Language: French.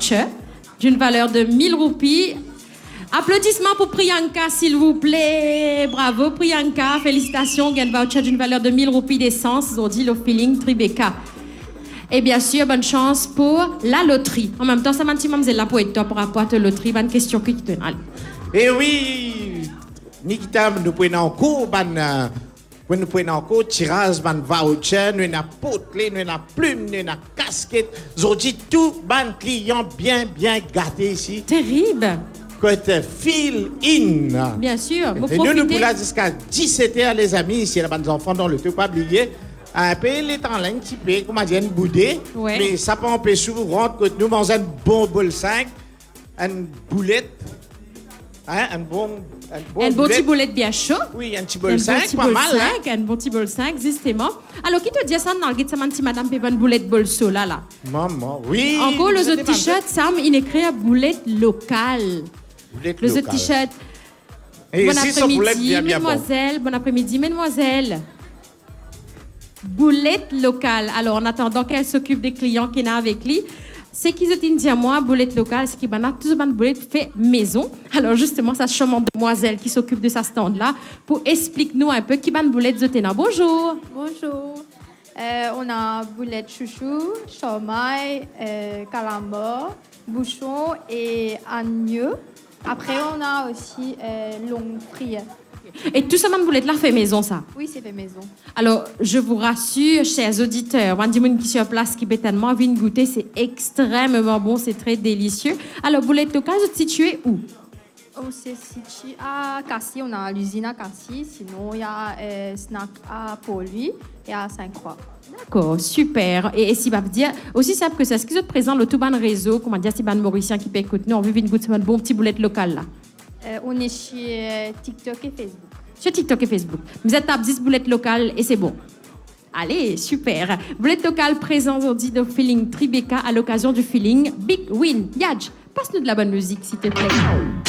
voucher d'une valeur de 1000 roupies. Applaudissements pour Priyanka, s'il vous plaît. Bravo, Priyanka. Félicitations. Gain voucher d'une valeur de 1000 roupies d'essence. Ils ont dit le feeling Tribeca. Et bien sûr, bonne chance pour la loterie. En même temps, ça m'a dit, mademoiselle, là pour être top par rapport à la loterie. Bonne question qui te donne. Eh oui, Nikita, nous prenons en cours, nous prenons en cours, tirage, voucher, nous avons potelé, nous avons plume, nous avons casquette. Nous avons dit tout, client bien gâté ici. Terrible. Côté fill in. Bien sûr. Vous Et profitez. nous pouvons jusqu'à 17h, les amis, ici, les bonnes enfants dans le tout, pas oublier. Payer les temps là, un petit peu, comme on dit, une boudée. Ouais. Mais ça peut empêcher vous rentrer, nous mangeons un bon bol 5, une boulette. Hein, un bon petit boulette bien chaud. Oui, un petit bol 5, pas mal. Hein? Un bon petit bol 5, justement. Alors, qui te dit ça dans le guide, ça m'a dit madame, puis une boulette bol chaud, là. Maman, oui. Encore, les autres t-shirts, Sam, il écrit boulette locale. Les autres t-shirts. Et Bon ici, ça boulette après-midi, bien bon. mesdemoiselles. Bon après-midi, mesdemoiselles. Boulette locale. Alors, en attendant qu'elle s'occupe des clients qui sont avec lui, c'est qu'ils ont dit à moi, boulette locale, c'est qu'ils ont tout ce boulette fait maison. Alors, justement, ça charmante demoiselle qui s'occupe de sa stand-là pour expliquer-nous un peu qui ban boulette zotena. Bonjour. Bonjour. On a boulette chouchou, chaumaille, calambar, bouchon et agneau. Après, on a aussi longue frite. Et tout ce boulette-là fait maison, ça. Oui, c'est fait maison. Alors, je vous rassure, chers auditeurs, on dit qui sur place qui peut tellement envie de goûter, c'est extrêmement bon, c'est très délicieux. Alors, boulette locale, vous êtes situé où? On s'est situé à Cassis, on a l'usine à Cassis. Sinon, il y a snack à Pau-Louis et à Sainte-Croix. D'accord, super. Et si va dire aussi simple que ça, est-ce qu'ils sont présents le tout bon réseau, comment dire, si ban mauricien qui peut écouter, nous on veut une goûter un bon petit boulette local là. On est chez TikTok et Facebook. Sur TikTok et Facebook. Vous êtes à 10 boulettes locales et c'est bon. Allez, super. Boulette locale présente aujourd'hui de Feeling Tribeca à l'occasion du Feeling Big Win. Yadj, passe-nous de la bonne musique, s'il te plaît.